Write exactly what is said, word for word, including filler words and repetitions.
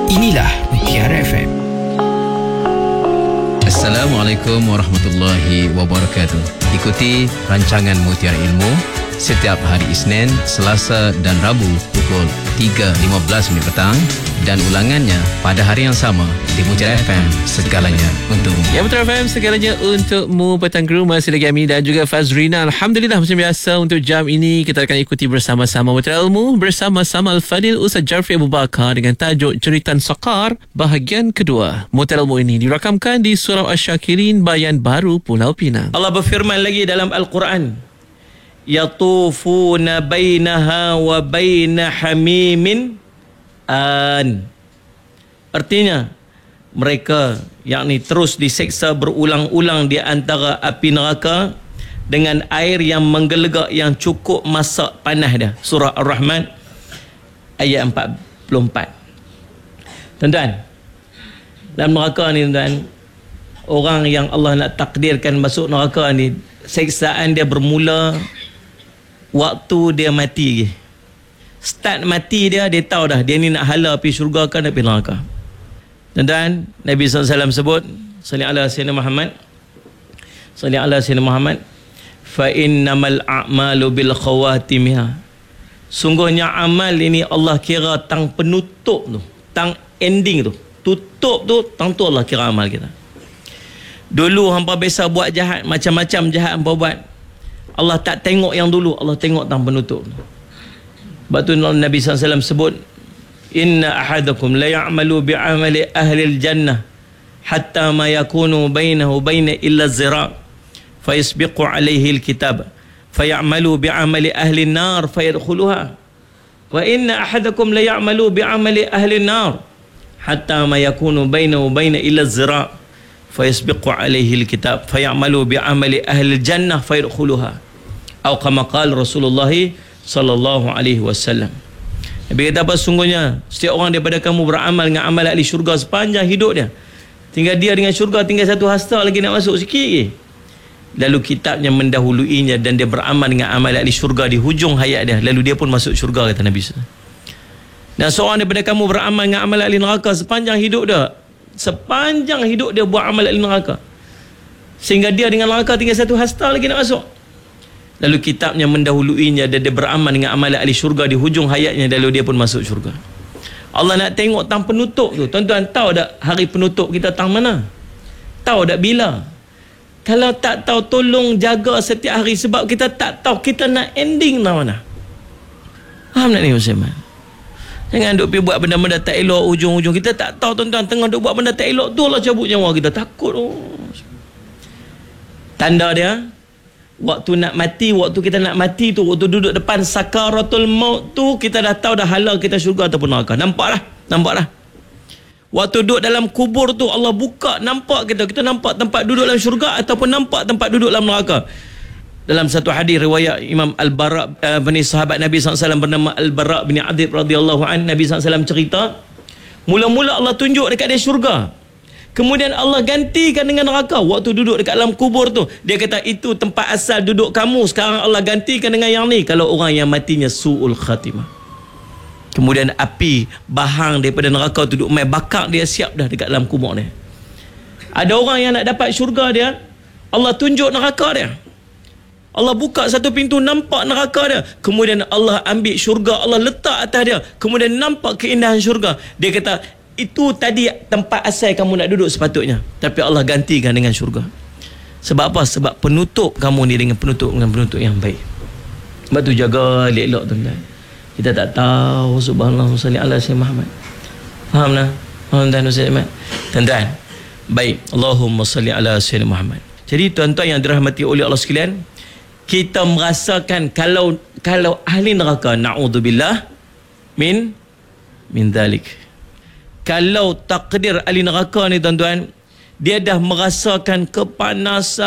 Inilah Mutiara F M. Assalamualaikum warahmatullahi wabarakatuh. Ikuti rancangan Mutiara Ilmu setiap hari Isnin, Selasa dan Rabu pukul tiga lima belas minit petang dan ulangannya pada hari yang sama di Mutiara F M, segalanya untukmu. Ya, Mutiara F M, segalanya untukmu. Petang Guru masih lagi Ami dan juga Fazrina. Alhamdulillah, macam biasa untuk jam ini kita akan ikuti bersama-sama Mutiara Ilmu bersama-sama Al-Fadil Ustaz Jarfi Abu Bakar dengan tajuk Jeritan Saqar bahagian kedua. Mutiara Ilmu ini dirakamkan di Surau Asy-Syakirin, Bayan Baru, Pulau Pinang. Allah berfirman lagi dalam Al-Quran, yatufuna bainaha wa baina hamimin an. Artinya mereka yakni terus diseksa berulang-ulang di antara api neraka dengan air yang menggelegak yang cukup masak panas dah. Surah Ar-Rahman ayat empat puluh empat. Tuan-tuan, dalam neraka ni tuan-tuan, orang yang Allah nak takdirkan masuk neraka ni, seksaan dia bermula waktu dia mati. Start mati dia, dia tahu dah dia ni nak hala pergi syurga ke nak pergi neraka. Tuan-tuan, Nabi sallallahu alaihi wasallam sebut, salli ala sayyidina Muhammad, salli ala sayyidina Muhammad, fa innamal a'malu bil khawatimiha. Sungguhnya amal ini Allah kira tang penutup tu, tang ending tu, tutup tu, tang tu Allah kira amal kita. Dulu hampa biasa buat jahat, macam-macam jahat hampa buat, Allah tak tengok yang dulu, Allah tengok tang penutup. Sebab tu Nabi sallallahu alaihi wasallam sebut, inna ahadakum la ya'malu bi'amali ahli al-jannah hatta ma yakunu bainahu baina illa zira' fayasbiqu alaihi al-kitab fayamalu bi'amali ahli an-nar fayadkhuluha wa inna ahadakum la ya'malu bi'amali ahli an-nar hatta ma yakunu bainahu baina illa zira' fayasbiqu alaihi al-kitab fayamalu bi'amali ahli al-jannah fayadkhuluha atau kama qala Rasulullah sallallahu alaihi wasallam. Nabi kata apa? Sungguhnya setiap orang daripada kamu beramal dengan amal ahli syurga sepanjang hidup dia, tinggal dia dengan syurga tinggal satu hasta lagi nak masuk sikit lagi. Lalu kitabnya mendahuluinya dan dia beramal dengan amal ahli syurga di hujung hayat dia, lalu dia pun masuk syurga, kata Nabi. Dan seorang daripada kamu beramal dengan amal ahli neraka sepanjang hidup dia, sepanjang hidup dia buat amal ahli neraka sehingga dia dengan neraka tinggal satu hasta lagi nak masuk, lalu kitabnya mendahuluinya dan dia beramal dengan amal ahli syurga di hujung hayatnya, lalu dia pun masuk syurga. Allah nak tengok tang penutup tu. Tuan-tuan tahu tak hari penutup kita tang mana? Tahu tak bila? Kalau tak tahu, tolong jaga setiap hari, sebab kita tak tahu kita nak ending tang mana. Faham tak ni Musliman? Jangan duk pergi buat benda-benda tak elok, ujung-ujung kita tak tahu. Tuan-tuan tengah duk buat benda tak elok tu Allah cabut nyawa kita. Takut oh. Tanda dia waktu nak mati, waktu kita nak mati tu, waktu duduk depan sakaratul maut tu, kita dah tahu dah halal kita syurga ataupun neraka. Nampak dah, nampak dah. Waktu duduk dalam kubur tu Allah buka, nampak kita, kita nampak tempat duduk dalam syurga ataupun nampak tempat duduk dalam neraka. Dalam satu hadis riwayat Imam Al-Bara' uh, bin sahabat Nabi sallallahu alaihi wasallam bernama Al-Bara' bin Adib radhiyallahu an, Nabi sallallahu alaihi wasallam cerita, mula-mula Allah tunjuk dekat dia syurga, kemudian Allah gantikan dengan neraka. Waktu duduk dekat dalam kubur tu, dia kata itu tempat asal duduk kamu, sekarang Allah gantikan dengan yang ni. Kalau orang yang matinya su'ul khatimah, kemudian api bahang daripada neraka tu duduk mai bakar dia, siap dah dekat dalam kubur dia. Ada orang yang nak dapat syurga dia, Allah tunjuk neraka dia, Allah buka satu pintu, nampak neraka dia, kemudian Allah ambil syurga, Allah letak atas dia, kemudian nampak keindahan syurga. Dia kata itu tadi tempat asal kamu nak duduk sepatutnya, tapi Allah gantikan dengan syurga. Sebab apa? Sebab penutup kamu ni dengan penutup dengan penutup yang baik. Sebab tu jaga elok-elok tuan-tuan. Kita tak tahu. Subhanallah, salli ala sayyidina Muhammad. Faham tak? Faham tak tuan-tuan? Tuan-tuan, baik, Allahumma salli ala sayyidina Muhammad. Jadi tuan-tuan yang dirahmati oleh Allah sekalian, kita merasakan kalau kalau ahli neraka, na'udzubillah min min dhalik, kalau takdir ahli neraka ni tuan-tuan, dia dah merasakan kepanasan,